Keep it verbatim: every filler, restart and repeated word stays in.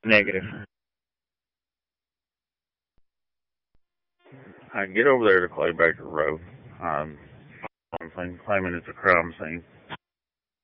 Negative. I get over there to Claybaker Road. Um, I'm claiming it's a crime scene.